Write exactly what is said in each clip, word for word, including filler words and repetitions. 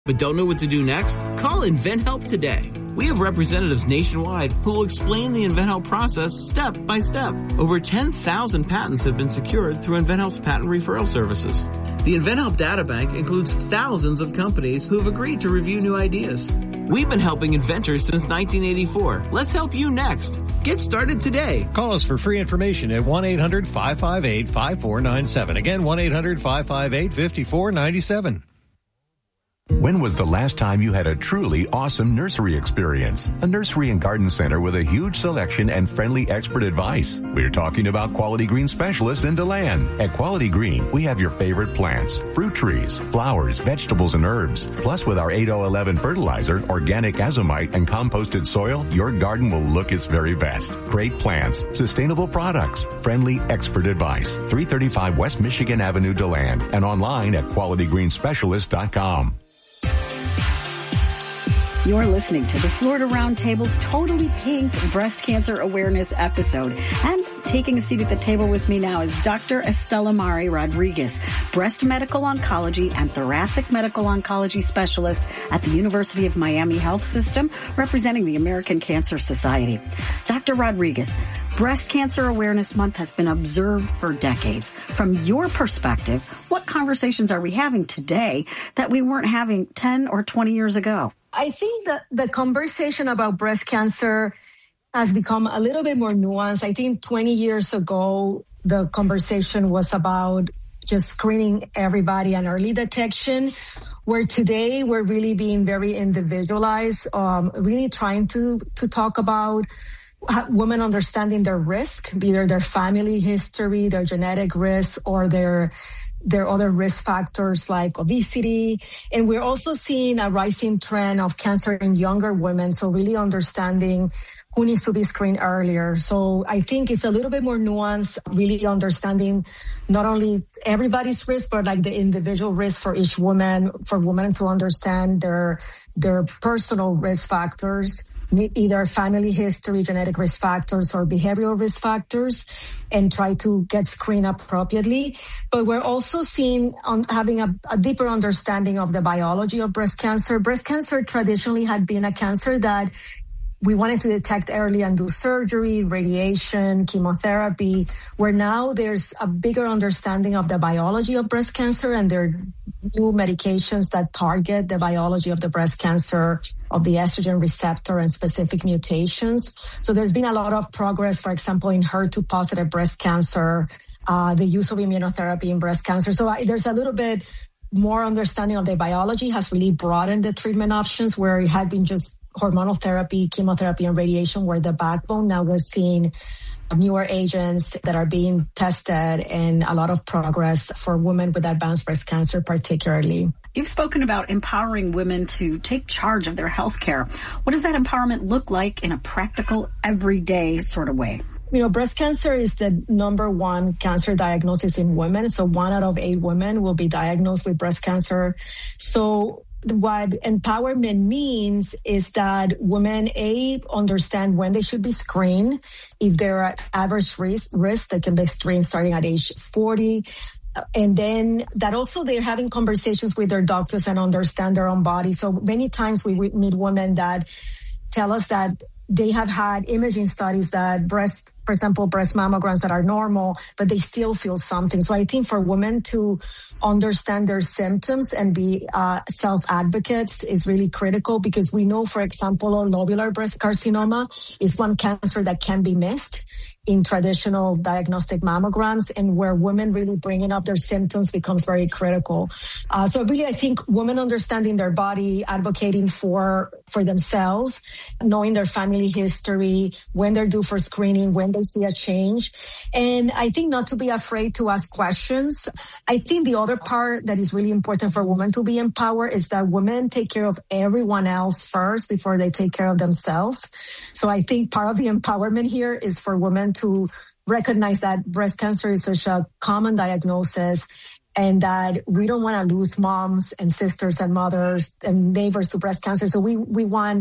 But don't know what to do next? Call InventHelp today. We have representatives nationwide who will explain the InventHelp process step by step. Over ten thousand patents have been secured through InventHelp's patent referral services. The InventHelp data bank includes thousands of companies who have agreed to review new ideas. We've been helping inventors since nineteen eighty-four. Let's help you next. Get started today. Call us for free information at one eight hundred five five eight five four nine seven. Again, one eight hundred five five eight five four nine seven. When was the last time you had a truly awesome nursery experience? A nursery and garden center with a huge selection and friendly expert advice. We're talking about Quality Green Specialists in DeLand. At Quality Green, we have your favorite plants, fruit trees, flowers, vegetables, and herbs. Plus, with our eight oh eleven fertilizer, organic azomite, and composted soil, your garden will look its very best. Great plants, sustainable products, friendly expert advice. three thirty-five West Michigan Avenue, DeLand, and online at quality green specialist dot com. You're listening to the Florida Roundtable's Totally Pink Breast Cancer Awareness episode. And taking a seat at the table with me now is Doctor Estela Mari Rodriguez, breast medical oncology and thoracic medical oncology specialist at the University of Miami Health System, representing the American Cancer Society. Doctor Rodriguez, Breast Cancer Awareness Month has been observed for decades. From your perspective, what conversations are we having today that we weren't having ten or twenty years ago? I think that the conversation about breast cancer has become a little bit more nuanced. I think twenty years ago, the conversation was about just screening everybody and early detection, where today we're really being very individualized, um, really trying to, to talk about women understanding their risk, either their family history, their genetic risk, or their There are other risk factors like obesity. And we're also seeing a rising trend of cancer in younger women. So really understanding who needs to be screened earlier. So I think it's a little bit more nuanced, really understanding not only everybody's risk, but like the individual risk for each woman, for women to understand their, their personal risk factors, either family history, genetic risk factors, or behavioral risk factors, and try to get screened appropriately. But we're also seeing on having a, a deeper understanding of the biology of breast cancer. Breast cancer traditionally had been a cancer that we wanted to detect early and do surgery, radiation, chemotherapy, where now there's a bigger understanding of the biology of breast cancer, and there are new medications that target the biology of the breast cancer, of the estrogen receptor and specific mutations. So there's been a lot of progress, for example, in H E R two positive breast cancer, uh, the use of immunotherapy in breast cancer. So I, there's a little bit more understanding of the biology has really broadened the treatment options, where it had been just hormonal therapy, chemotherapy, and radiation were the backbone. Now we're seeing newer agents that are being tested, and a lot of progress for women with advanced breast cancer particularly. You've spoken about empowering women to take charge of their health care. What does that empowerment look like in a practical, everyday sort of way? You know, breast cancer is the number one cancer diagnosis in women. So one out of eight women will be diagnosed with breast cancer. So what empowerment means is that women, A, understand when they should be screened. If they're at average risk, risk they can be screened starting at age forty. And then that also they're having conversations with their doctors and understand their own body. So many times we meet women that tell us that they have had imaging studies that breast, for example, breast mammograms that are normal, but they still feel something. So I think for women to understand their symptoms and be uh, self-advocates is really critical, because we know, for example, lobular breast carcinoma is one cancer that can be missed in traditional diagnostic mammograms, and where women really bringing up their symptoms becomes very critical. Uh, so really, I think women understanding their body, advocating for for themselves, knowing their family history, when they're due for screening, when they see a change. And I think not to be afraid to ask questions. I think the other part that is really important for women to be empowered is that women take care of everyone else first before they take care of themselves. So I think part of the empowerment here is for women to recognize that breast cancer is such a common diagnosis, and that we don't want to lose moms and sisters and mothers and neighbors to breast cancer. So we, we want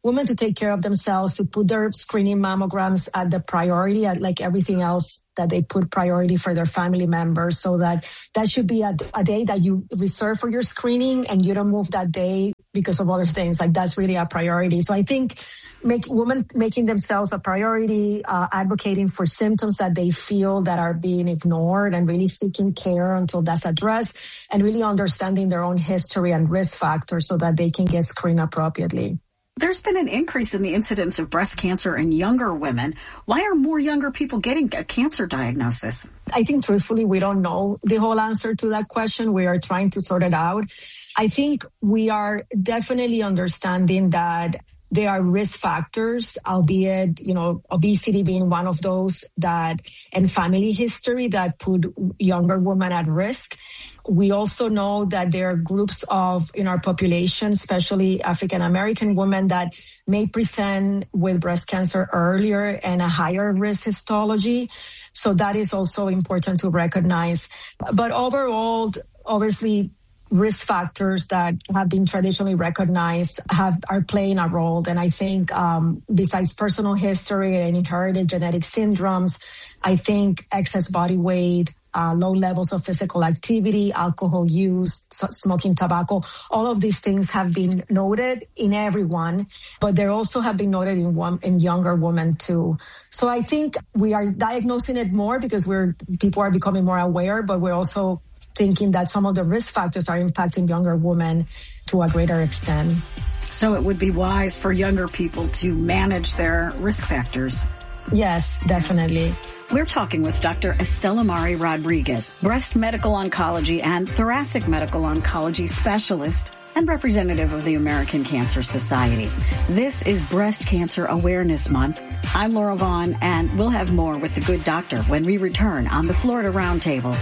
women to take care of themselves, to put their screening mammograms at the priority, at like everything else that they put priority for their family members, so that that should be a, a day that you reserve for your screening and you don't move that day because of other things. Like that's really a priority. So I think make women making themselves a priority, uh, advocating for symptoms that they feel that are being ignored and really seeking care until that's addressed, and really understanding their own history and risk factors so that they can get screened appropriately. There's been an increase in the incidence of breast cancer in younger women. Why are more younger people getting a cancer diagnosis? I think truthfully, we don't know the whole answer to that question. We are trying to sort it out. I think we are definitely understanding that there are risk factors, albeit, you know, obesity being one of those, that, and family history that put younger women at risk. We also know that there are groups of, in our population, especially African-American women, that may present with breast cancer earlier and a higher risk histology. So that is also important to recognize. But overall, obviously, risk factors that have been traditionally recognized have are playing a role. And I think um, besides personal history and inherited genetic syndromes, I think excess body weight, Uh, low levels of physical activity, alcohol use, smoking tobacco, all of these things have been noted in everyone, but they also have been noted in one, in younger women too. So I think we are diagnosing it more because we're people are becoming more aware, but we're also thinking that some of the risk factors are impacting younger women to a greater extent. So it would be wise for younger people to manage their risk factors. Yes, definitely. We're talking with Doctor Estela Mari Rodriguez, breast medical oncology and thoracic medical oncology specialist and representative of the American Cancer Society. This is Breast Cancer Awareness Month. I'm Laura Vaughn, and we'll have more with the good doctor when we return on the Florida Roundtable.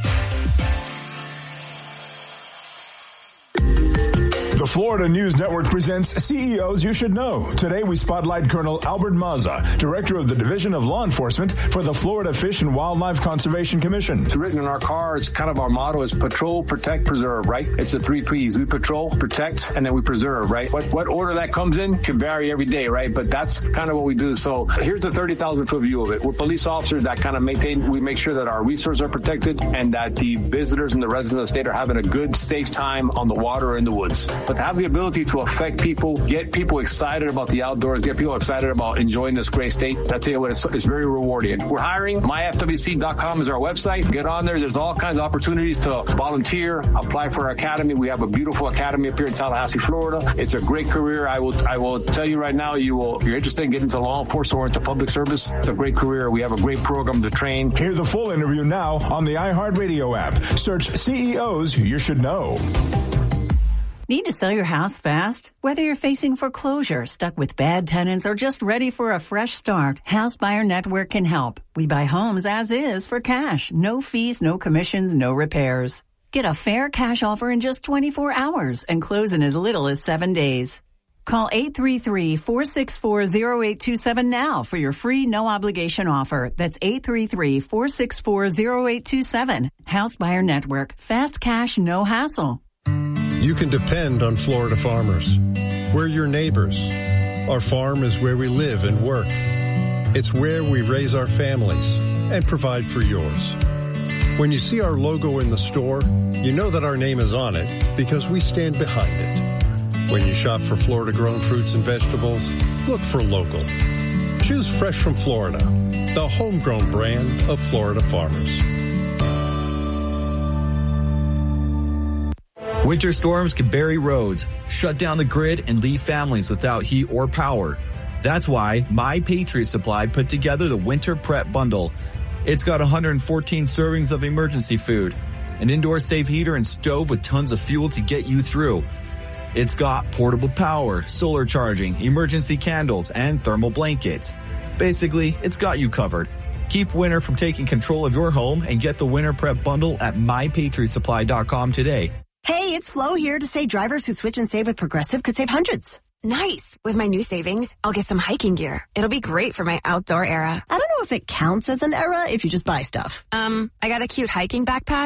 The Florida News Network presents C E Os You Should Know. Today we spotlight Colonel Albert Mazza, Director of the Division of Law Enforcement for the Florida Fish and Wildlife Conservation Commission. It's written in our car. It's kind of our motto is patrol, protect, preserve, right? It's the three P's. We patrol, protect, and then we preserve, right? What what order that comes in can vary every day, right? But that's kind of what we do. So here's the thirty thousand foot view of it. We're police officers that kind of maintain, we make sure that our resources are protected and that the visitors and the residents of the state are having a good, safe time on the water or in the woods. But to have the ability to affect people, get people excited about the outdoors, get people excited about enjoying this great state, I tell you what, it's, it's very rewarding. We're hiring. my f w c dot com is our website. Get on there. There's all kinds of opportunities to volunteer, apply for our academy. We have a beautiful academy up here in Tallahassee, Florida. It's a great career. I will I will tell you right now, you will, if you're interested in getting into law enforcement or into public service, it's a great career. We have a great program to train. Hear the full interview now on the iHeartRadio app. Search C E Os You Should Know. Need to sell your house fast? Whether you're facing foreclosure, stuck with bad tenants, or just ready for a fresh start, House Buyer Network can help. We buy homes as is for cash. No fees, no commissions, no repairs. Get a fair cash offer in just twenty-four hours and close in as little as seven days. Call eight three three, four six four, zero eight two seven now for your free no-obligation offer. That's eight three three, four six four, zero eight two seven. House Buyer Network. Fast cash, no hassle. You can depend on Florida farmers. We're your neighbors. Our farm is where we live and work. It's where we raise our families and provide for yours. When you see our logo in the store, you know that our name is on it because we stand behind it. When you shop for Florida-grown fruits and vegetables, look for local. Choose Fresh from Florida, the homegrown brand of Florida farmers. Winter storms can bury roads, shut down the grid, and leave families without heat or power. That's why My Patriot Supply put together the Winter Prep Bundle. It's got one hundred fourteen servings of emergency food, an indoor safe heater and stove with tons of fuel to get you through. It's got portable power, solar charging, emergency candles, and thermal blankets. Basically, it's got you covered. Keep winter from taking control of your home and get the Winter Prep Bundle at my patriot supply dot com today. Hey, it's Flo here to say drivers who switch and save with Progressive could save hundreds. Nice. With my new savings, I'll get some hiking gear. It'll be great for my outdoor era. I don't know if it counts as an era if you just buy stuff. Um, I got a cute hiking backpack.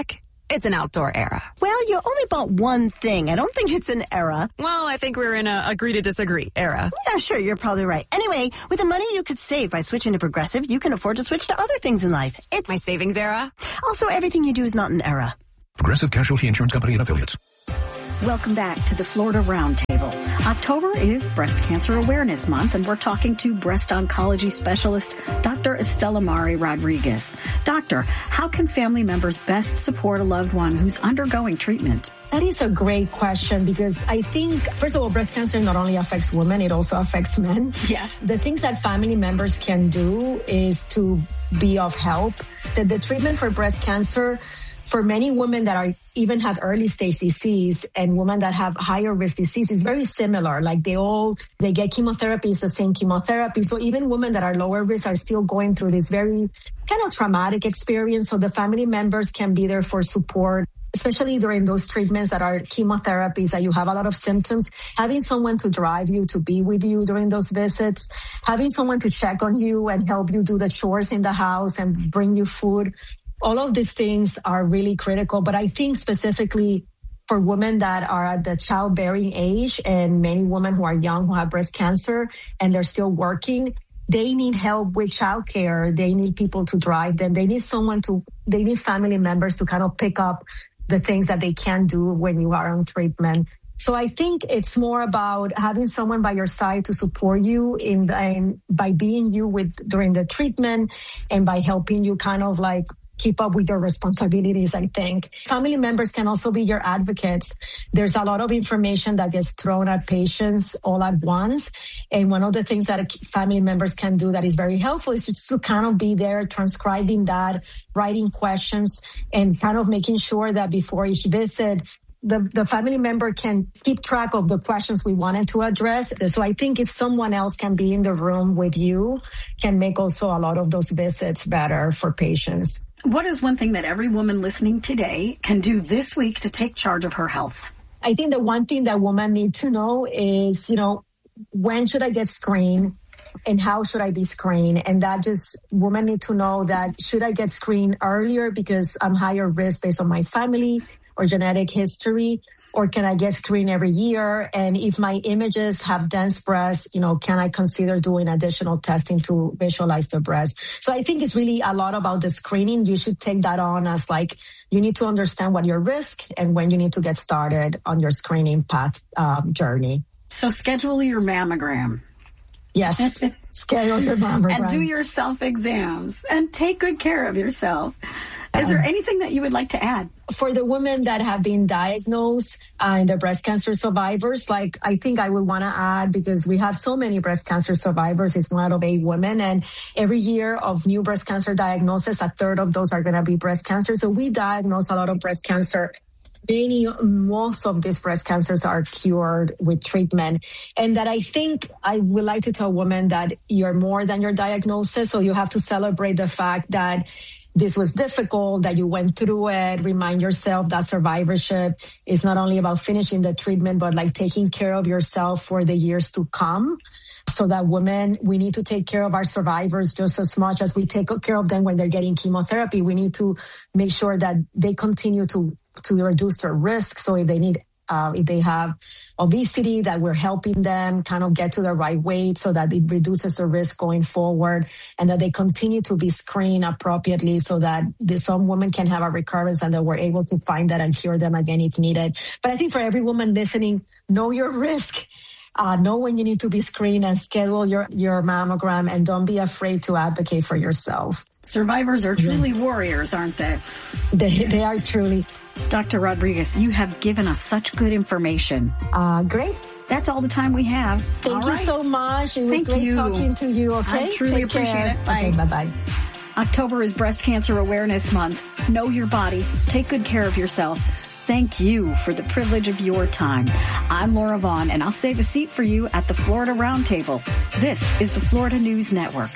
It's an outdoor era. Well, you only bought one thing. I don't think it's an era. Well, I think we're in a agree to disagree era. Yeah, sure, you're probably right. Anyway, with the money you could save by switching to Progressive, you can afford to switch to other things in life. It's my savings era. Also, everything you do is not an era. Progressive Casualty Insurance Company and Affiliates. Welcome back to the Florida Roundtable. October is Breast Cancer Awareness Month, and we're talking to breast oncology specialist Doctor Estela Mari Rodriguez. Doctor, how can family members best support a loved one who's undergoing treatment? That is a great question because I think, first of all, breast cancer not only affects women, it also affects men. Yeah. The things that family members can do is to be of help. The, the treatment for breast cancer, for many women that are even have early stage disease and women that have higher risk disease is very similar. Like they all, they get chemotherapy, it's the same chemotherapy. So even women that are lower risk are still going through this very kind of traumatic experience. So the family members can be there for support, especially during those treatments that are chemotherapies that you have a lot of symptoms. Having someone to drive you, to be with you during those visits, having someone to check on you and help you do the chores in the house and bring you food. All of these things are really critical, but I think specifically for women that are at the childbearing age and many women who are young who have breast cancer and they're still working, they need help with childcare. They need people to drive them. They need someone to, they need family members to kind of pick up the things that they can't do when you are on treatment. So I think it's more about having someone by your side to support you in, the, in by being you with during the treatment and by helping you kind of like keep up with your responsibilities, I think. Family members can also be your advocates. There's a lot of information that gets thrown at patients all at once. And one of the things that family members can do that is very helpful is just to kind of be there transcribing that, writing questions, and kind of making sure that before each visit, The, the family member can keep track of the questions we wanted to address. So I think if someone else can be in the room with you, can make also a lot of those visits better for patients. What is one thing that every woman listening today can do this week to take charge of her health? I think the one thing that women need to know is, you know, when should I get screened and how should I be screened? And that just, women need to know that should I get screened earlier because I'm higher risk based on my family or genetic history, or can I get screened every year? And if my images have dense breasts, you know, can I consider doing additional testing to visualize the breast? So I think it's really a lot about the screening. You should take that on as like, you need to understand what your risk and when you need to get started on your screening path um, journey. So schedule your mammogram. Yes, schedule your mammogram. And do your self-exams and take good care of yourself. Is there anything that you would like to add? For the women that have been diagnosed uh, and the breast cancer survivors, like I think I would want to add, because we have so many breast cancer survivors, it's one out of eight women. And every year of new breast cancer diagnosis, a third of those are going to be breast cancer. So we diagnose a lot of breast cancer. Many, most of these breast cancers are cured with treatment. And that I think I would like to tell women that you're more than your diagnosis. So you have to celebrate the fact that this was difficult, that you went through it. Remind yourself that survivorship is not only about finishing the treatment, but like taking care of yourself for the years to come. So that women, we need to take care of our survivors just as much as we take care of them when they're getting chemotherapy. We need to make sure that they continue to, to reduce their risk. So if they need Uh, if they have obesity, that we're helping them kind of get to the right weight so that it reduces the risk going forward, and that they continue to be screened appropriately so that the, some women can have a recurrence and that we're able to find that and cure them again if needed. But I think for every woman listening, know your risk. Uh, know when you need to be screened and schedule your, your mammogram, and don't be afraid to advocate for yourself. Survivors are truly yeah. warriors, aren't they? They, they are truly. Doctor Rodriguez, you have given us such good information. Uh, great. That's all the time we have. Thank all you right. so much. It was Thank great you. talking to you, okay? I truly Take appreciate care. it. Bye. Okay, bye-bye. October is Breast Cancer Awareness Month. Know your body. Take good care of yourself. Thank you for the privilege of your time. I'm Laura Vaughn, and I'll save a seat for you at the Florida Roundtable. This is the Florida News Network.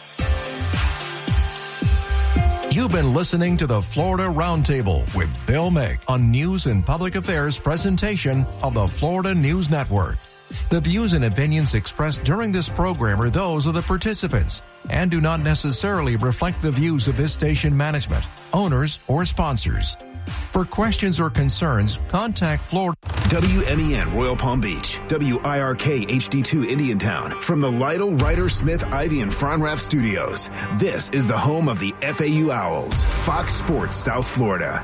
You've been listening to the Florida Roundtable with Bill Mick on News and Public Affairs presentation of the Florida News Network. The views and opinions expressed during this program are those of the participants and do not necessarily reflect the views of this station management, owners, or sponsors. For questions or concerns, contact Florida. W M E N Royal Palm Beach, W I R K H D two Indiantown. From the Lytle, Ryder, Smith, Ivy, and Fronrath studios, this is the home of the F A U Owls, Fox Sports South Florida.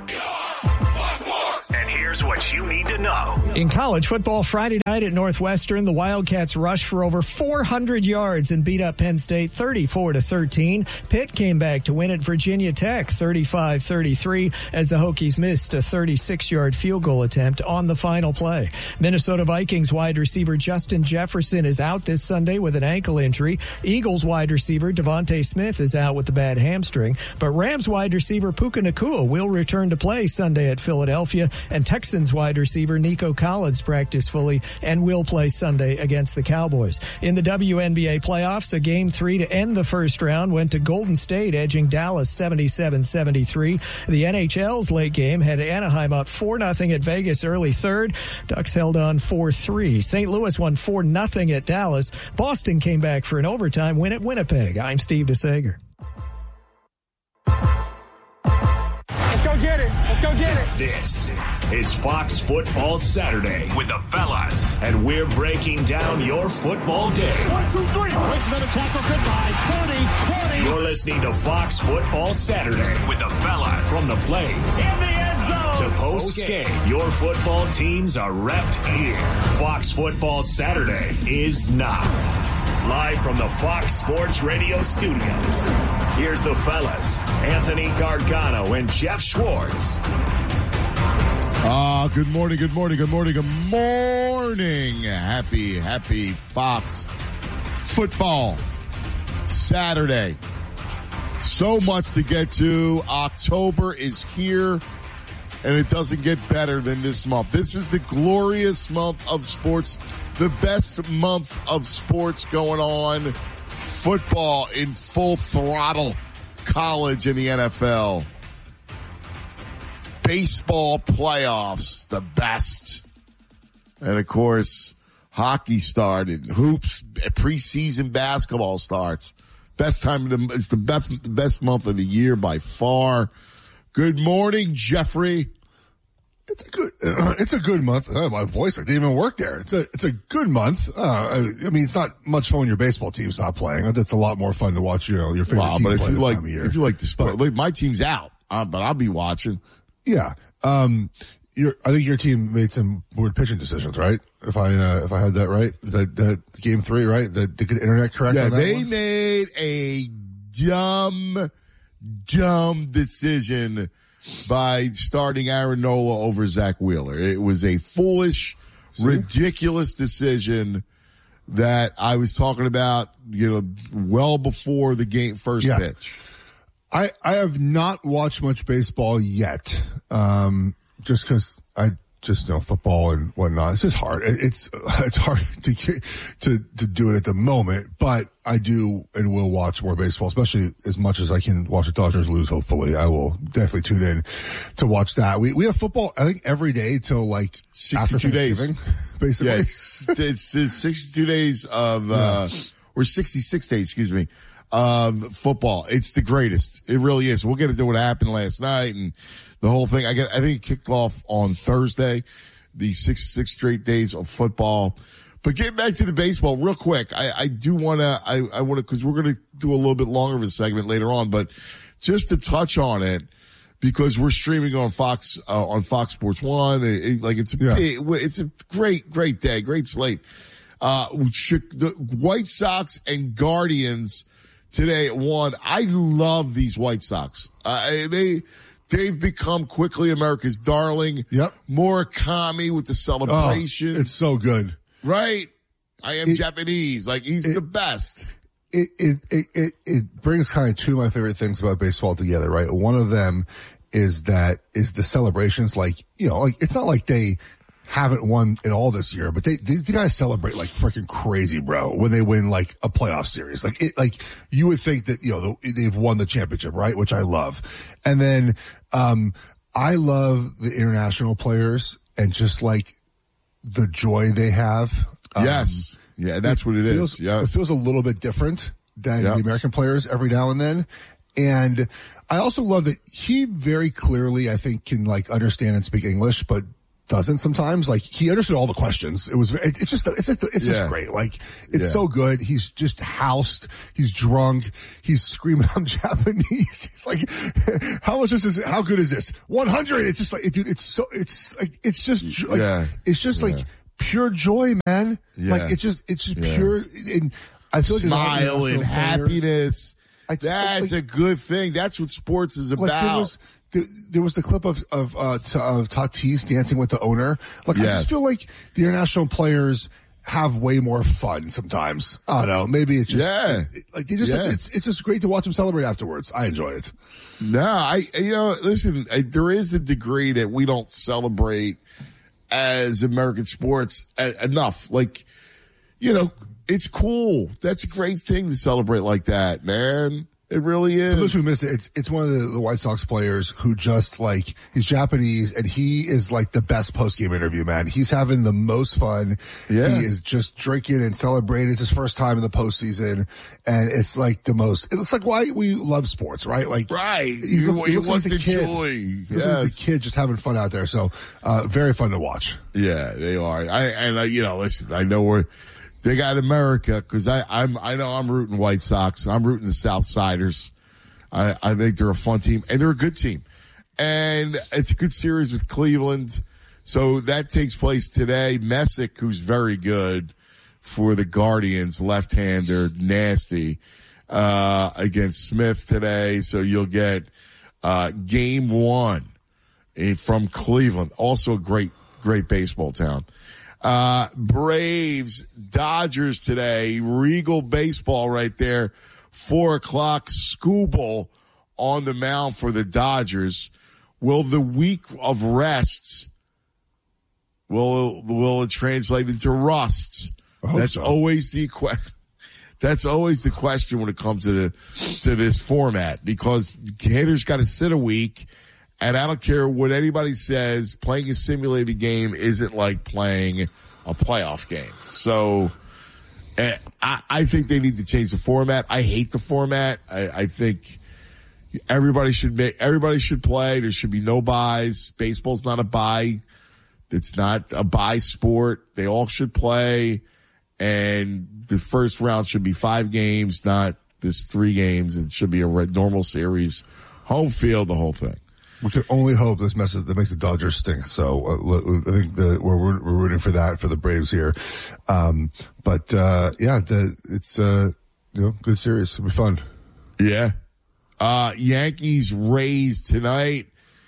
And here's what you need to know. In college football Friday night at Northwestern, the Wildcats rushed for over four hundred yards and beat up Penn State thirty-four to thirteen. Pitt came back to win at Virginia Tech thirty-five thirty-three as the Hokies missed a thirty-six-yard field goal attempt on the final play. Minnesota Vikings wide receiver Justin Jefferson is out this Sunday with an ankle injury. Eagles wide receiver Devontae Smith is out with the bad hamstring, but Rams wide receiver Puka Nacua will return to play Sunday at Philadelphia, and Texans wide receiver Nico Collins practiced fully and will play Sunday against the Cowboys. In the W N B A playoffs, a game three to end the first round went to Golden State, edging Dallas seventy-seven seventy-three. The N H L's late game had Anaheim up four nothing at Vegas early third. Ducks held on four three. Saint Louis won four nothing at Dallas. Boston came back for an overtime win at Winnipeg. I'm Steve DeSager. Let's go get it. Let's go get it. This is Fox Football Saturday with the fellas, and we're breaking down your football day. One, two, three. Waits another tackle. Goodbye. thirty, twenty. You're listening to Fox Football Saturday with the fellas. From the plays in the end zone to post game, your football teams are repped here. Fox Football Saturday is now. Live from the Fox Sports Radio studios, here's the fellas, Anthony Gargano and Jeff Schwartz. Ah, uh, good morning, good morning, good morning, good morning. Happy, happy Fox Football Saturday. So much to get to. October is here, and it doesn't get better than this month. This is the glorious month of sports, the best month of sports going on. Football in full throttle, college and the N F L. Baseball playoffs, the best. And of course, hockey started. Hoops, preseason basketball starts. Best time of the, it's the best, the best month of the year by far. Good morning, Jeffrey. It's a good, uh, it's a good month. Uh, my voice, I didn't even work there. It's a, it's a good month. Uh, I, I mean, it's not much fun when your baseball team's not playing. It's a lot more fun to watch, you know, your favorite wow, team but play if you this like, time of year. If you like the sport, like my team's out, uh, but I'll be watching. Yeah. Um, your, I think your team made some weird pitching decisions, right? If I, uh, if I had that right, is that, that game three, right? Did the internet correct yeah, on that they one? made a dumb, dumb decision by starting Aaron Nola over Zach Wheeler. It was a foolish, See? ridiculous decision that I was talking about, you know, well before the game first yeah. pitch. I, I have not watched much baseball yet, um, just because I just know football and whatnot. It's just hard. It's it's hard to get, to to do it at the moment, but I do and will watch more baseball, especially as much as I can watch the Dodgers lose. Hopefully, I will definitely tune in to watch that. We we have football, I think, every day till like sixty-two days, basically. Yeah, it's, it's, it's sixty-two days of uh yeah. or sixty-six days, excuse me. Of football. It's the greatest. It really is. We'll get into what happened last night and the whole thing. I get, I think it kicked off on Thursday, the six, six straight days of football. But getting back to the baseball real quick, I, I do want to, I, I want to, cause we're going to do a little bit longer of a segment later on, but just to touch on it, because we're streaming on Fox, uh, on Fox Sports One. It, it, like it's a, yeah. big, it's a great, great day, great slate. Uh, the White Sox and Guardians today at one. I love these White Sox. Uh, they, they've become quickly America's darling. Yep. Murakami with the celebration. Oh, it's so good. Right? I am it, Japanese. Like, he's it, the best. It, it, it, it, it brings kind of two of my favorite things about baseball together, right? One of them is that, is the celebrations. Like, you know, like, it's not like they haven't won it all this year, but they, these guys celebrate like freaking crazy, bro, when they win like a playoff series. Like it, like you would think that, you know, they've won the championship, right? Which I love. And then, um, I love the international players and just like the joy they have. Um, yes. Yeah. That's it what it feels, is. Yeah. It feels a little bit different than yep. the American players every now and then. And I also love that he very clearly, I think, can like understand and speak English, but doesn't sometimes. Like he understood all the questions. It was, it, it's just, it's just, it's just Yeah. great. Like it's Yeah. so good. He's just housed. He's drunk. He's screaming out Japanese. He's like, how much is this? How good is this? one hundred. It's just like, dude, it's so, it's like, it's just, jo- like, Yeah. it's just Yeah. like pure joy, man. Yeah. Like it's just, it's just Yeah. pure. And I feel like there's a lot of Smile and international players- happiness. I- That's like- a good thing. That's what sports is Like about. there was, there, there was the clip of of uh, t- of Tatis dancing with the owner. Like I Yes. just feel like the international players have way more fun sometimes. I don't know. Maybe it's just Yeah. it- like they just Yeah. it's it's just great to watch them celebrate afterwards. I enjoy it. No, I, you know, listen, I, there is a degree that we don't celebrate as American sports a, enough. Like, you know, it's cool. That's a great thing to celebrate like that, man. It really is. For those who miss it, it's, it's one of the, the White Sox players who just like, he's Japanese and he is like the best post-game interview, man. He's having the most fun. Yeah. He is just drinking and celebrating. It's his first time in the postseason. And it's like the most, it's like why we love sports, right? Like, Right. He, You, looks you like want he's a the kid. joy. He looks like he's Yes. a kid just having fun out there. So, uh, very fun to watch. Yeah, they are. I, and I, you know, listen, I know we're, they got America because I, I'm, I know I'm rooting White Sox. I'm rooting the South Siders. I, I think they're a fun team and they're a good team. And it's a good series with Cleveland. So that takes place today. Messick, who's very good for the Guardians, left-hander, nasty, uh, against Smith today. So you'll get, uh, game one from Cleveland. Also a great, great baseball town. Uh, Braves, Dodgers today. Regal baseball right there. Four o'clock, Skubal on the mound for the Dodgers. Will the week of rests, will, will it translate into rusts? That's so. always the que- That's always the question when it comes to the, to this format, because hitters got to sit a week. And I don't care what anybody says, playing a simulated game isn't like playing a playoff game. So, uh, I, I think they need to change the format. I hate the format. I, I think everybody should make, everybody should play. There should be no buys. Baseball's not a buy. It's not a buy sport. They all should play. And the first round should be five games, not this three games. It should be a normal series, home field, the whole thing. We can only hope this messes that makes the Dodgers stink. So uh, I think the, we're we're rooting for that for the Braves here. Um, but uh, yeah, the, it's uh, you know, good series. It'll be fun. Yeah. Uh, Yankees Rays tonight.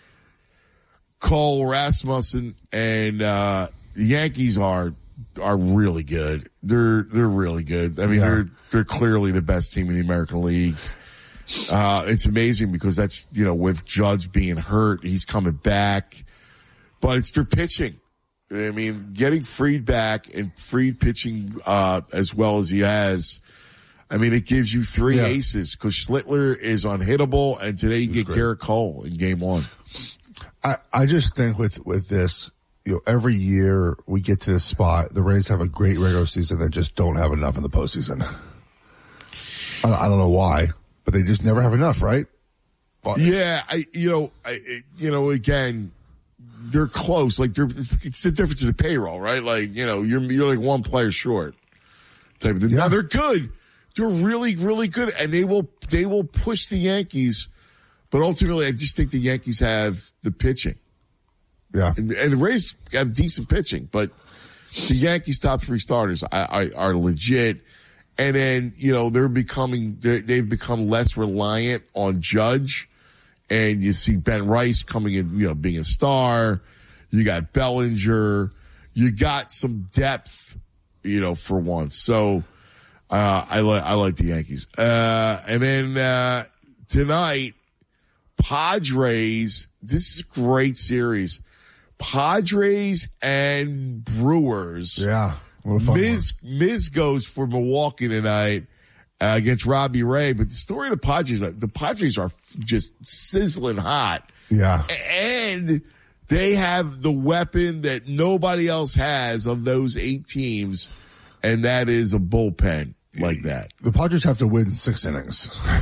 Cole Rasmussen and uh, the Yankees are are really good. They're they're really good. I mean, Yeah. they're they're clearly the best team in the American League. Uh, it's amazing because that's, you know, with Judge being hurt, he's coming back, but it's their pitching. I mean, getting Fried back and Fried pitching, uh, as well as he has. I mean, it gives you three Yeah. aces because Schlittler is unhittable, and today you get great. Garrett Cole in game one. I, I just think with, with this, you know, every year we get to this spot, the Rays have a great regular season that just don't have enough in the postseason. I don't, I don't know why, but they just never have enough, right? But, Yeah, I, you know, I, you know, again, they're close. Like they're, it's the difference in the payroll, right? Like, you know, you're, you're like one player short type of thing. Yeah. Now they're good. They're really, really good, and they will, they will push the Yankees. But ultimately, I just think the Yankees have the pitching. Yeah. And, and the Rays have decent pitching, but the Yankees' top three starters I, I, are legit. And then, you know, they're becoming, they're, they've become less reliant on Judge. And you see Ben Rice coming in, you know, being a star. You got Bellinger. You got some depth, you know, for once. So, uh, I like, I like the Yankees. Uh, and then, uh, tonight, Padres, this is a great series. Padres and Brewers. Yeah. What a fun Miz, Miz goes for Milwaukee tonight uh, against Robbie Ray. But the story of the Padres, the Padres are just sizzling hot. Yeah. And they have the weapon that nobody else has of those eight teams, and that is a bullpen like that. The Padres have to win six innings.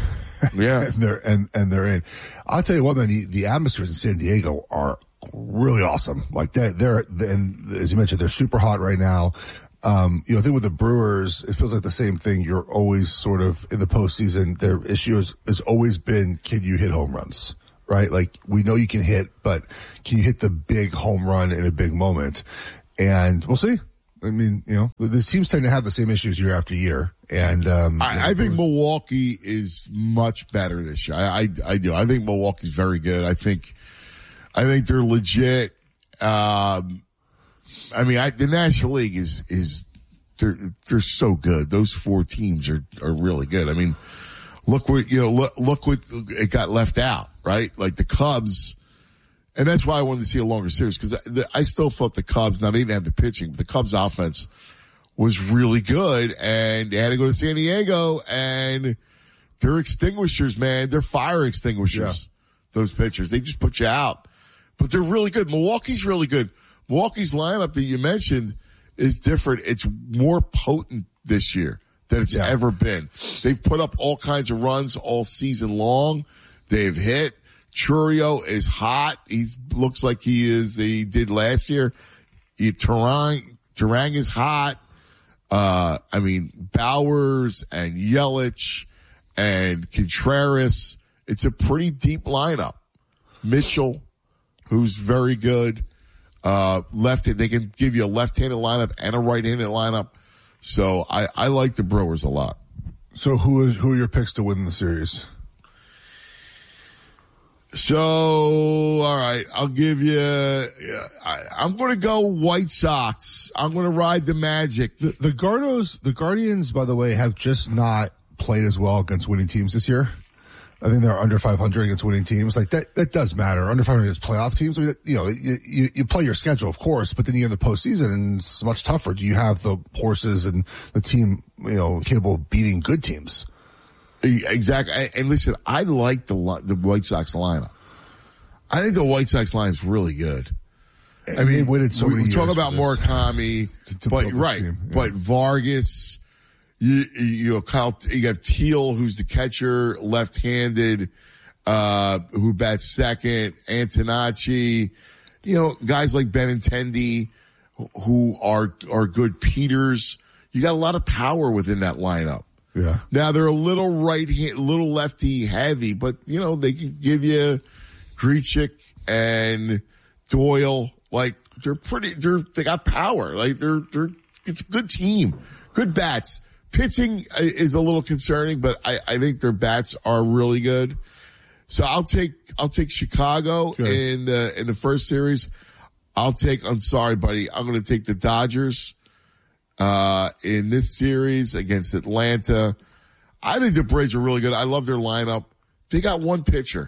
Yeah. and they're, and, and they're in. I'll tell you what, man, the, the atmospheres in San Diego are really awesome. Like that, they're, and as you mentioned, they're super hot right now. Um, you know, I think with the Brewers, it feels like the same thing. You're always sort of in the postseason. Their issue has, has always been, can you hit home runs? Right? Like, we know you can hit, but can you hit the big home run in a big moment? And we'll see. I mean, you know, the teams tend to have the same issues year after year. And, um, I, I think Milwaukee is much better this year. I, I, I do. I think Milwaukee's very good. I think, I think they're legit. Um, I mean, I, the National League is, is, they're, they're so good. Those four teams are, are really good. I mean, look what, you know, look, look what it got left out, right? Like the Cubs. And that's why I wanted to see a longer series, because I, I still thought the Cubs, now they didn't have the pitching, but the Cubs offense was really good, and they had to go to San Diego, and they're extinguishers, man. They're fire extinguishers, yeah. Those pitchers. They just put you out. But they're really good. Milwaukee's really good. Milwaukee's lineup that you mentioned is different. It's more potent this year than it's yeah. ever been. They've put up all kinds of runs all season long. They've hit. Churio is hot. He looks like he is, he did last year. He, Turang, Turang is hot. Uh, I mean, Bowers and Yelich and Contreras. It's a pretty deep lineup. Mitchell, who's very good. Uh, left, they can give you a left-handed lineup and a right-handed lineup. So I, I like the Brewers a lot. So who is, who are your picks to win the series? So, all right, I'll give you, I, I'm going to go White Sox. I'm going to ride the Magic. The, the Gardos, the Guardians, by the way, have just not played as well against winning teams this year. I think they're under five hundred against winning teams. Like that, that does matter. Under five hundred against playoff teams. I mean, you know, you, you, you play your schedule, of course, but then you get the postseason and it's much tougher. Do you have the horses and the team, you know, capable of beating good teams? Exactly. And listen, I like the the White Sox lineup. I think the White Sox lineup is really good. I mean, we, so we talk about Murakami, to, to but right, yeah. but Vargas, you you know, Kyle, you have Teal, who's the catcher, left-handed, uh, who bats second, Antonacci, you know, guys like Benintendi, who are are good. Peters, you got a lot of power within that lineup. Yeah. Now they're a little right hand, little lefty heavy, but you know, they can give you Grichuk and Doyle. Like they're pretty, they're, they got power. Like they're, they're, it's a good team, good bats. Pitching is a little concerning, but I, I think their bats are really good. So I'll take, I'll take Chicago good. in the, in the first series. I'll take, I'm sorry, buddy. I'm going to take the Dodgers. Uh, in this series against Atlanta. I think the Braves are really good. I love their lineup. They got one pitcher.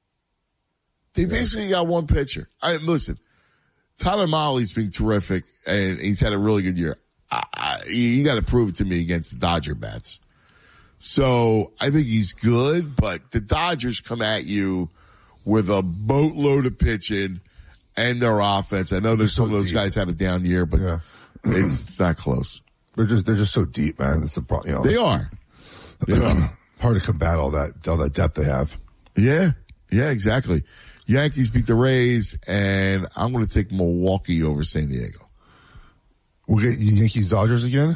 They yeah. basically got one pitcher. I listen, Tyler Mahle's been terrific and he's had a really good year. I, I, you got to prove it to me against the Dodger bats. So I think he's good, but the Dodgers come at you with a boatload of pitching and their offense. I know there's some of those deep. guys had a down year, but yeah. it's not close. They're just they're just so deep, man. It's a problem. You know, they are. They are hard to combat all that all that depth they have. Yeah, yeah, exactly. Yankees beat the Rays, and I'm going to take Milwaukee over San Diego. We'll get Yankees Dodgers again.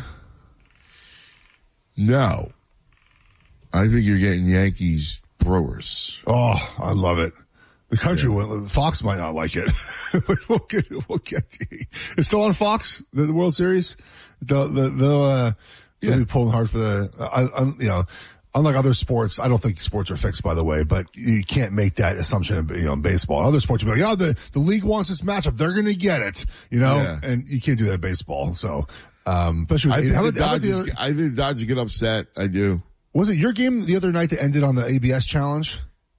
No, I think you're getting Yankees Brewers. Oh, I love it. The country, yeah. will, Fox might not like it. we'll get, we'll get the, it's still on Fox, the, the World Series. They'll, they'll, uh, they'll yeah. be pulling hard for the, I, I, you know, unlike other sports, I don't think sports are fixed, by the way, but you can't make that assumption in, you know, in baseball. In other sports, you'll be like, oh, the, the league wants this matchup. They're going to get it, you know, yeah. and you can't do that in baseball. So, um, especially, I think, how the about, Dodgers, how about the other, I think the Dodgers get upset. I do. Was it your game the other night that ended on the A B S challenge?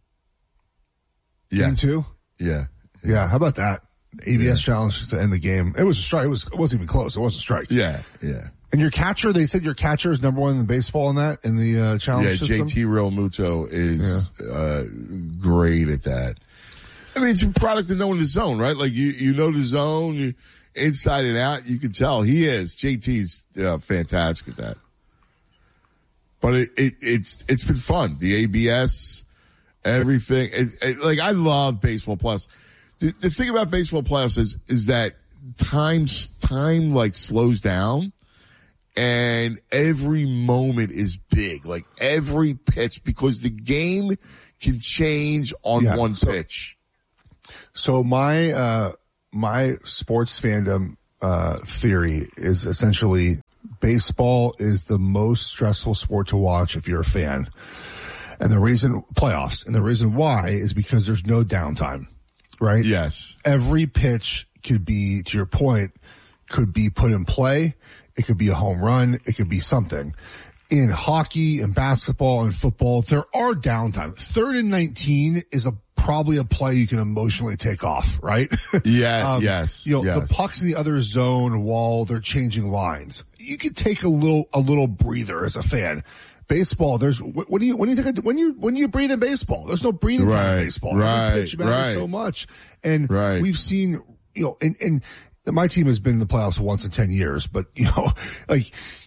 Yeah. Game two? Yeah. Yeah. How about that? A B S yeah. challenge to end the game. It was a strike. It was, it wasn't even close. It wasn't a strike. Yeah. Yeah. And your catcher, they said your catcher is number one in baseball in that, in the, uh, challenge yeah, system? Yeah, J T Realmuto is, yeah. uh, great at that. I mean, it's a product of knowing the zone, right? Like you, you know the zone, you, inside and out, you can tell. He is. J T's, uh, fantastic at that. but it, it it's it's been fun. The A B S, everything. It, it, like I love Baseball Plus. The, the thing about Baseball Plus is is that time time like slows down, and every moment is big. Like every pitch, because the game can change on Yeah, one so- pitch. So my uh my sports fandom uh theory is essentially baseball is the most stressful sport to watch if you're a fan. And the reason playoffs and the reason why is because there's no downtime, right? Yes. Every pitch could be, to your point, could be put in play. It could be a home run. It could be something. In hockey and basketball and football, there are downtime. Third and nineteen is a probably a play you can emotionally take off, right? Yeah, yes. You know, yes. the puck's in the other zone while they're changing lines. You could take a little, a little breather as a fan. Baseball, there's, what, what do you, when you take a, when you, when you breathe in baseball, there's no breathing time Right, in baseball. right, Every pitch matters right. so much. And Right. we've seen, you know, and, and my team has been in the playoffs once in ten years, but you know, like,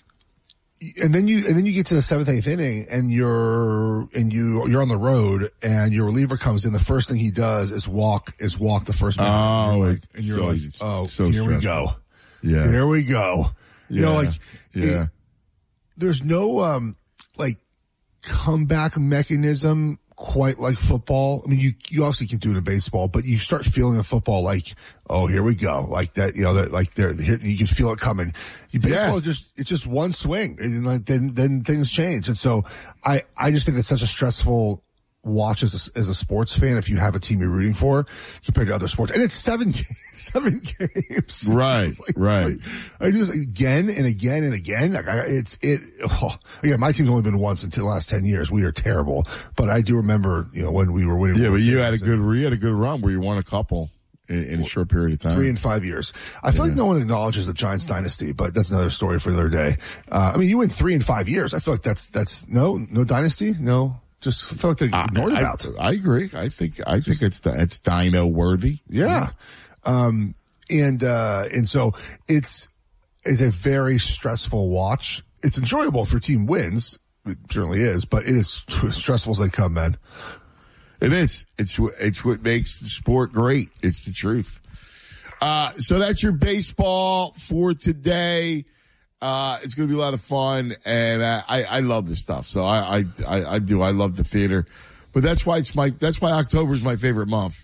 and then you, and then you get to the seventh, eighth inning and you're, and you, you're on the road and your reliever comes in. The first thing he does is walk, is walk the first man. Oh, and you're like, it's and you're so- like, oh, so here we stressful. go. Yeah. Here we go. You know, Yeah. like, Yeah. it- there's no, um, like comeback mechanism quite like football. I mean, you, you obviously can do it in baseball, but you start feeling in football like, oh, here we go. Like that, you know, that like there, you can feel it coming. You baseball Yeah. just, it's just one swing and like, then, then things change. And so I, I just think it's such a stressful watch as a, as a sports fan if you have a team you're rooting for compared to other sports. And it's seven, seven games. Right, Like, right. like, I do this again and again and again. Like I, it's, it, oh, yeah, my team's only been once until the last ten years. We are terrible. But I do remember, you know, when we were winning. Yeah, World but you had a Series good, you had a good run where you won a couple in, in a short period of time. Three and five years. I feel like no one acknowledges the Giants dynasty, but that's another story for another day. Uh, I mean, you win three and five years. I feel like that's, that's no, no dynasty. No, just feel like they ignored I, about it. I agree. I think, I think it's, it's dino worthy. Yeah. Um, and, uh, and so it's, it's a very stressful watch. It's enjoyable if your team wins. It certainly is, but it is stressful as they come, man. It is. It's what, it's what makes the sport great. It's the truth. Uh, so that's your baseball for today. Uh, it's going to be a lot of fun, and uh, I, I love this stuff. So I, I, I, I do. I love the theater, but that's why it's my, that's why October is my favorite month.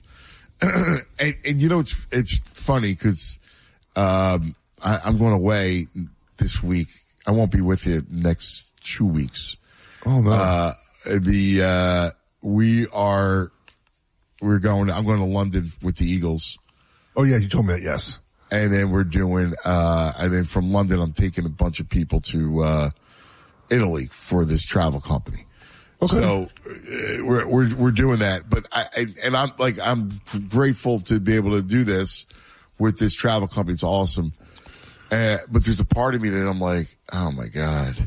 and, and you know, it's, it's funny because, um, I, I'm going away this week. I won't be with you next two weeks. Oh, no. Uh, the, uh, we are, we're going, I'm going to London with the Eagles. Oh, yeah, you told me that, yes. And then we're doing, uh, and then from London, I'm taking a bunch of people to, uh, Italy for this travel company. Okay. So uh, we're, we're, we're doing that. But I, I, and I'm like, I'm grateful to be able to do this with this travel company. It's awesome. Uh, but there's a part of me that I'm like, oh my God,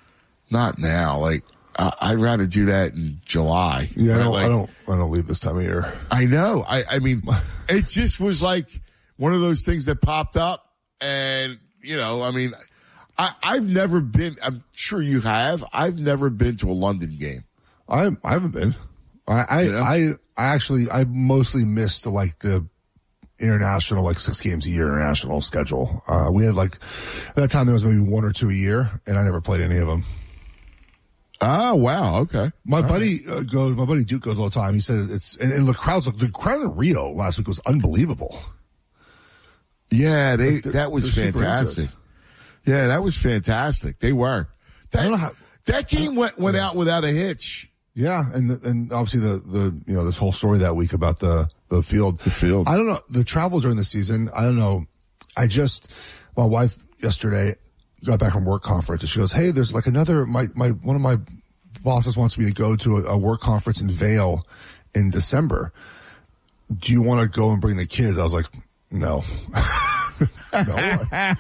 not now. Like, I, I'd rather do that in July. Yeah, I right? don't, Like, I don't, I don't leave this time of year. I know. I, I mean, it just was like one of those things that popped up, and you know, I mean, I, I've never been. I'm sure you have. I've never been to a London game. I, I haven't been. I, I, Yeah. I, I actually, I mostly missed like the international, like six games a year international schedule. Uh, we had like, at that time there was maybe one or two a year, and I never played any of them. Oh, wow. Okay. My buddy uh, goes, my buddy Duke goes all the time. He says it's, and, and the crowds, the crowd in Rio last week was unbelievable. Yeah, they, Like, they're- that was they're super into fantastic. it. Yeah, that was fantastic. They were. That, I don't know how, that game went, went out without a hitch. yeah. And, the, and obviously the, the, you know, this whole story that week about the, the field. The field. I don't know. The travel during the season, I don't know. I just, my wife yesterday got back from work conference and she goes, hey, there's like another, my, my, one of my bosses wants me to go to a, a work conference in Vail in December. Do you want to go and bring the kids? I was like, no. no. I,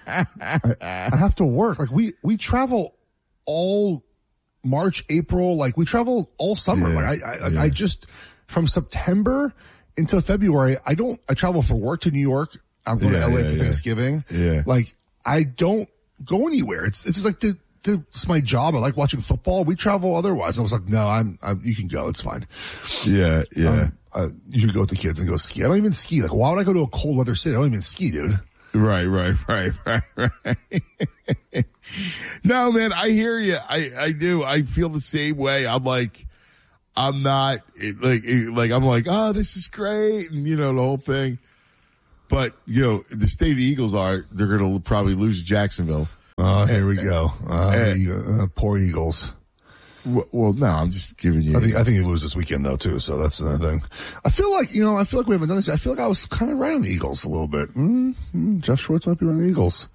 I, I have to work. Like we, we travel all March, April, like we travel all summer. Yeah, Like I, I, yeah. I just, from September until February, I don't, I travel for work to New York. I'm going Yeah, to L A yeah, for yeah. Thanksgiving. Yeah. Like I don't go anywhere. It's, it's just like the, dude, it's my job. I like watching football. We travel otherwise. I was like, no, I'm, I'm you can go. It's fine. Yeah, yeah. Um, uh, you should go with the kids and go ski. I don't even ski. Like, why would I go to a cold weather city? I don't even ski, dude. Right, right, right, right, right. No, man, I hear you. I, I do. I feel the same way. I'm like, I'm not like, like, I'm like, oh, this is great. And you know, the whole thing. But, you know, the state of the Eagles are, they're going to probably lose to Jacksonville. Oh, uh, here we go. Uh, and, uh, poor Eagles. Well, well, no, I'm just giving you. I think, I think you lose this weekend though too. So that's another thing. I feel like, you know, I feel like we haven't done this. I feel like I was kind of right on the Eagles a little bit. Mm-hmm. Jeff Schwartz might be right on the Eagles.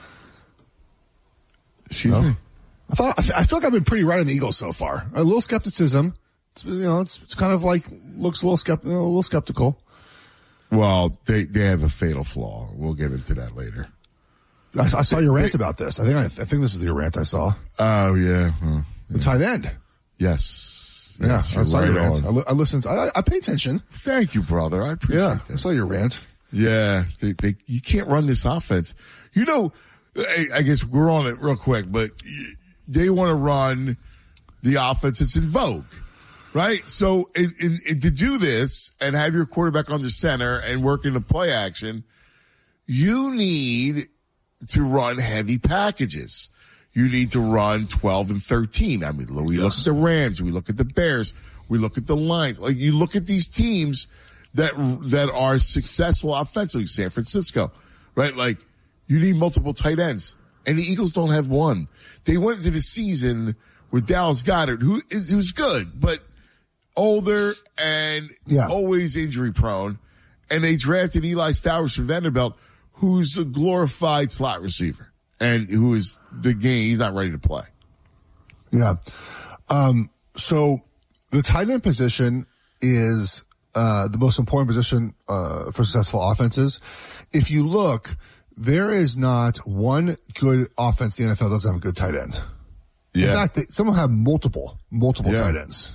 Excuse no? me. I thought, I feel like I've been pretty right on the Eagles so far. A little skepticism. It's, you know, it's, it's kind of like, looks a little skept, a little skeptical. Well, they, they have a fatal flaw. We'll get into that later. I, I saw your rant they, about this. I think I, I think this is your rant I saw. Oh yeah. Huh. The tight end. Yes. Yeah, yes, I saw right your rant. on. I, li- I listened. To, I, I pay attention. Thank you, brother. I appreciate yeah, that. I saw your rant. Yeah, they, they, you can't run this offense. You know, I, I guess we're on it real quick, but they want to run the offense that's in vogue, right? So in, in, in, to do this and have your quarterback under center and work in the play action, you need to run heavy packages. You need to run twelve and thirteen. I mean, we look at the Rams, we look at the Bears, we look at the Lions. Like, you look at these teams that, that are successful offensively, San Francisco, right? Like, you need multiple tight ends. And the Eagles don't have one. They went into the season with Dallas Goedert, who is, who's good, but older and yeah. always injury prone. And they drafted Eli Stowers from Vanderbilt, who's a glorified slot receiver and who is the game. He's not ready to play. Yeah. Um, so the tight end position is, uh, the most important position, uh, for successful offenses. If you look, there is not one good offense in the N F L that doesn't have a good tight end. Yeah. In fact, they, some have multiple, multiple yeah. tight ends.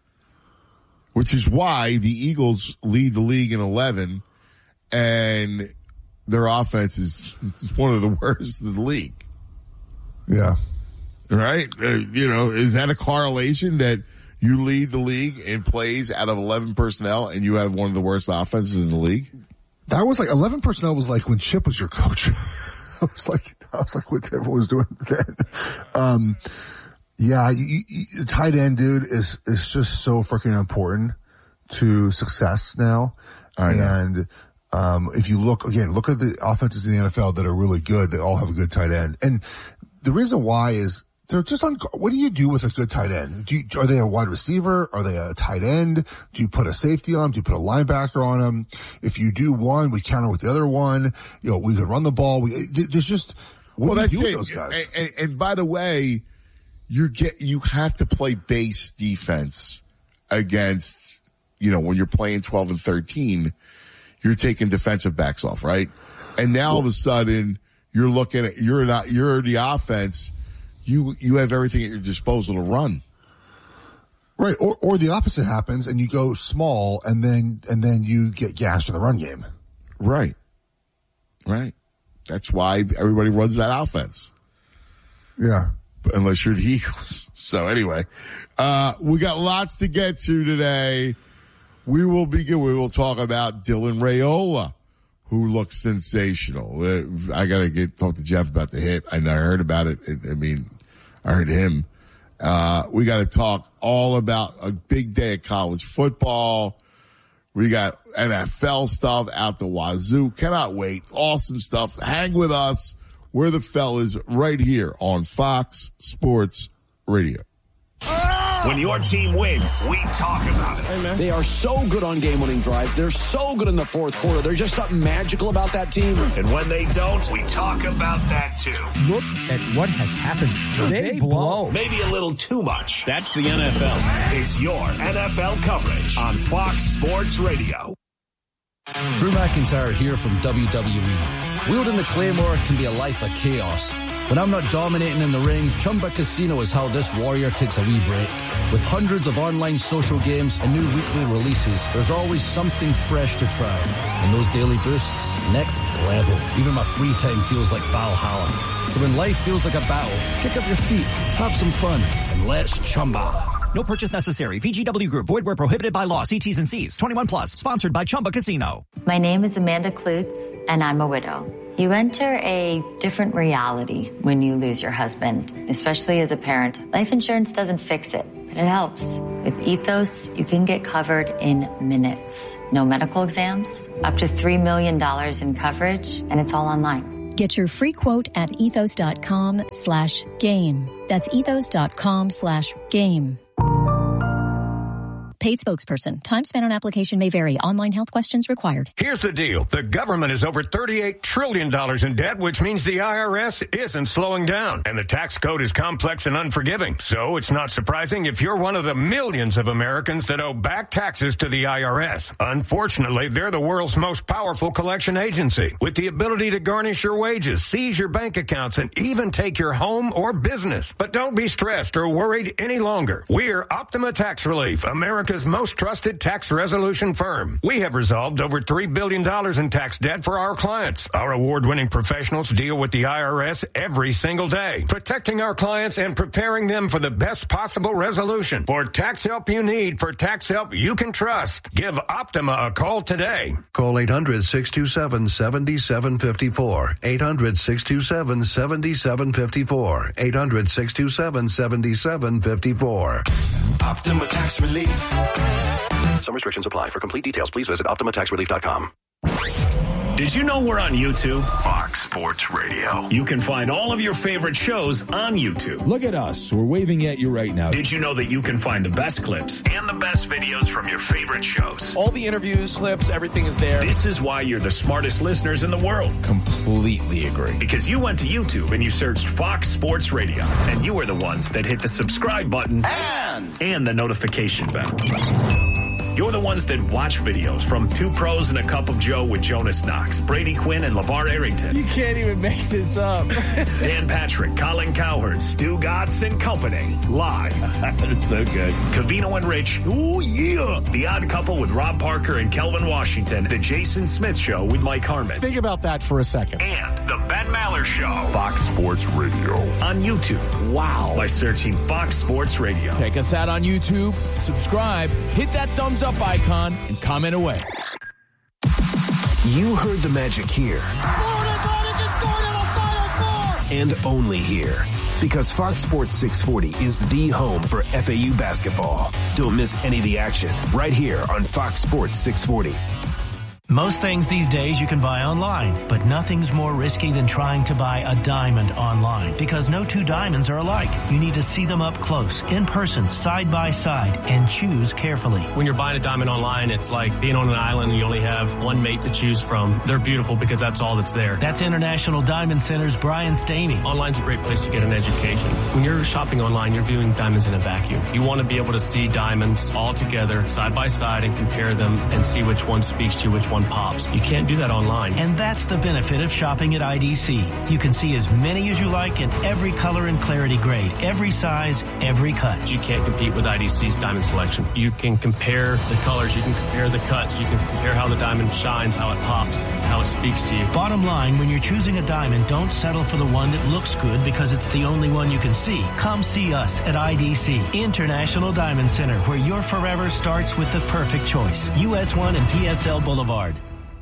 Which is why the Eagles lead the league in eleven and their offense is, is one of the worst in the league. Yeah. Right? Uh, you know, is that a correlation that you lead the league in plays out of eleven personnel and you have one of the worst offenses in the league? That was like, eleven personnel was like when Chip was your coach. I was like, I was like what everyone was doing then. Um, yeah, you, you, tight end, dude, is, is just so freaking important to success now. I know. And, um, if you look, again, look at the offenses in the N F L that are really good. They all have a good tight end. And the reason why is they're just on, what do you do with a good tight end? Do you, are they a wide receiver? Are they a tight end? Do you put a safety on them? Do you put a linebacker on them? If you do one, we counter with the other one. You know, we could run the ball. We, there's just, what well, do you that's do it. with those guys? And, and, and by the way, you get, you have to play base defense against, you know, when you're playing twelve and thirteen, you're taking defensive backs off, right? And now all of a sudden you're looking at, you're not, you're the offense. You, you have everything at your disposal to run. Right. Or, or the opposite happens and you go small and then, and then you get gashed in the run game. Right. Right. That's why everybody runs that offense. Yeah. Unless you're the Eagles. So anyway, uh, we got lots to get to today. We will begin. We will talk about Dylan Raiola, who looks sensational. Uh, I gotta get, talk to Jeff about the hit. I know I heard about it. I, I mean, I heard him. Uh, we gotta talk all about a big day of college football. We got N F L stuff out the wazoo. Cannot wait. Awesome stuff. Hang with us. We're the fellas right here on Fox Sports Radio. When your team wins, we talk about it. Hey, man. They are so good on game-winning drives. They're so good in the fourth quarter. There's just something magical about that team. And when they don't, we talk about that too. Look at what has happened. They, they blow. Maybe a little too much. That's the N F L. It's your N F L coverage on Fox Sports Radio. Drew McIntyre here from W W E. Wielding the Claymore can be a life of chaos. When I'm not dominating in the ring, Chumba Casino is how this warrior takes a wee break. With hundreds of online social games and new weekly releases, there's always something fresh to try. And those daily boosts, next level. Even my free time feels like Valhalla. So when life feels like a battle, kick up your feet, have some fun, and let's Chumba. No purchase necessary. V G W Group. Void where prohibited by law. See T's and C's. twenty-one plus. Sponsored by Chumba Casino. My name is Amanda Klutz, and I'm a widow. You enter a different reality when you lose your husband, especially as a parent. Life insurance doesn't fix it, but it helps. With Ethos, you can get covered in minutes. No medical exams, up to three million dollars in coverage, and it's all online. Get your free quote at ethos.com slash game. That's ethos.com slash game. Paid spokesperson. Time spent on application may vary. Online health questions required. Here's the deal. The government is over thirty-eight trillion dollars in debt, which means the I R S isn't slowing down. And the tax code is complex and unforgiving. So it's not surprising if you're one of the millions of Americans that owe back taxes to the I R S. Unfortunately, they're the world's most powerful collection agency, with the ability to garnish your wages, seize your bank accounts, and even take your home or business. But don't be stressed or worried any longer. We're Optima Tax Relief, America's most trusted tax resolution firm. We have resolved over three billion dollars in tax debt for our clients. Our award-winning professionals deal with the I R S every single day, protecting our clients and preparing them for the best possible resolution. For tax help you need, for tax help you can trust, give Optima a call today. Call eight hundred, six two seven, seven seven five four. eight hundred, six two seven, seven seven five four. eight hundred, six two seven, seven seven five four. Optima Tax Relief. Some restrictions apply. For complete details, please visit optima tax relief dot com. Did you know we're on YouTube? Fox Sports Radio. You can find all of your favorite shows on YouTube. Look at us. We're waving at you right now. Did you know that you can find the best clips and the best videos from your favorite shows? All the interviews, clips, everything is there. This is why you're the smartest listeners in the world. Completely agree. Because you went to YouTube and you searched Fox Sports Radio, and you were the ones that hit the subscribe button and, and the notification bell. You're the ones that watch videos from Two Pros and a Cup of Joe with Jonas Knox, Brady Quinn, and LeVar Arrington. You can't even make this up. Dan Patrick, Colin Cowherd, Stu Gatz and Company. Live. That's so good. Covino and Rich. Oh, yeah. The Odd Couple with Rob Parker and Kelvin Washington. The Jason Smith Show with Mike Harmon. Think about that for a second. And The Ben Maller Show. Fox Sports Radio. On YouTube. Wow. By searching Fox Sports Radio. Check us out on YouTube. Subscribe. Hit that thumbs up icon and comment away. You heard the magic here. Florida Atlantic is going to the Final Four! And only here. Because Fox Sports six forty is the home for F A U basketball. Don't miss any of the action right here on Fox Sports six forty. Most things these days you can buy online, but nothing's more risky than trying to buy a diamond online, because no two diamonds are alike. You need to see them up close, in person, side by side, and choose carefully. When you're buying a diamond online, it's like being on an island and you only have one mate to choose from. They're beautiful because that's all that's there. That's International Diamond Center's Brian Stamey. Online's a great place to get an education. When you're shopping online, you're viewing diamonds in a vacuum. You want to be able to see diamonds all together, side by side, and compare them and see which one speaks to you, which one pops. You can't do that online. And that's the benefit of shopping at I D C. You can see as many as you like in every color and clarity grade, every size, every cut. You can't compete with I D C's diamond selection. You can compare the colors, you can compare the cuts, you can compare how the diamond shines, how it pops, how it speaks to you. Bottom line, when you're choosing a diamond, don't settle for the one that looks good because it's the only one you can see. Come see us at I D C, International Diamond Center, where your forever starts with the perfect choice. U S one and P S L Boulevard.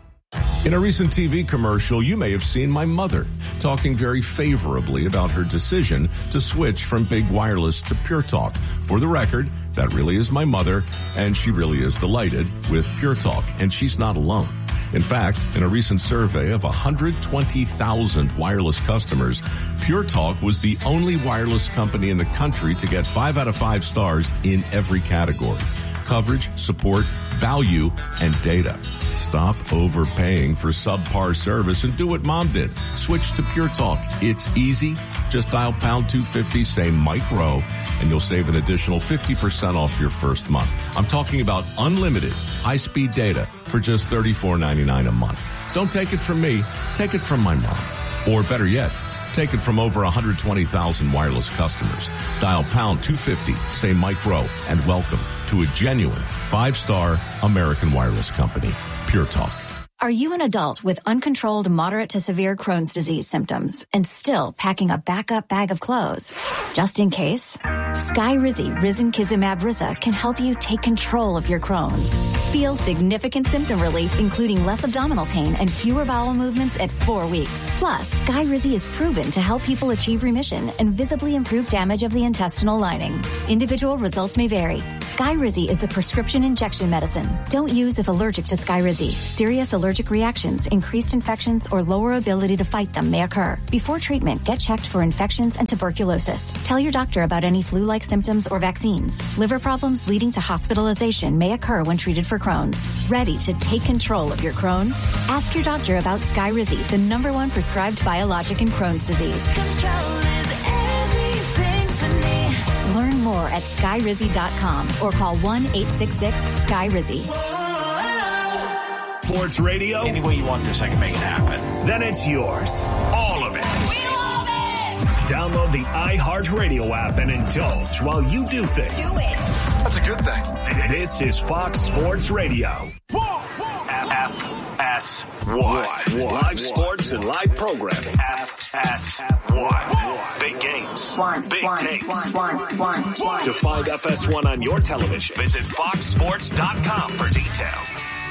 In a recent T V commercial, you may have seen my mother talking very favorably about her decision to switch from big wireless to Pure Talk. For the record, that really is my mother, and she really is delighted with Pure Talk, and she's not alone. In fact, in a recent survey of one hundred twenty thousand wireless customers, Pure Talk was the only wireless company in the country to get five out of five stars in every category: coverage, support, value, and data. Stop overpaying for subpar service and do what Mom did. Switch to Pure Talk. It's easy. Just dial pound two fifty, say Mike Rowe, and you'll save an additional fifty percent off your first month. I'm talking about unlimited high-speed data for just thirty-four ninety-nine a month. Don't take it from me. Take it from my mom. Or better yet, take it from over one hundred twenty thousand wireless customers. Dial pound two fifty, say Mike Rowe, and welcome to a genuine five-star American wireless company, Pure Talk. Are you an adult with uncontrolled moderate to severe Crohn's disease symptoms and still packing a backup bag of clothes? Just in case, Skyrizi Risankizumab Riza can help you take control of your Crohn's. Feel significant symptom relief, including less abdominal pain and fewer bowel movements at four weeks. Plus, Skyrizi is proven to help people achieve remission and visibly improve damage of the intestinal lining. Individual results may vary. Skyrizi is a prescription injection medicine. Don't use if allergic to Skyrizi. Serious allergic reactions, increased infections, or lower ability to fight them may occur. Before treatment, get checked for infections and tuberculosis. Tell your doctor about any flu-like symptoms or vaccines. Liver problems leading to hospitalization may occur when treated for Crohn's. Ready to take control of your Crohn's? Ask your doctor about Skyrizi, the number one prescribed biologic in Crohn's disease. Control is everything to me. Learn more at skyrizi dot com or call one eight six six sky rizzy. Sports radio. Any way you want this, I can make it happen. Then it's yours. All of it. We love it! Download the iHeartRadio app and indulge while you do things. Do it. That's a good thing. This is Fox Sports Radio. F S one. Live sports and live programming. F S one. Big games. One, Big one, takes. One, one, one, one. To find F S one on your television, visit fox sports dot com for details.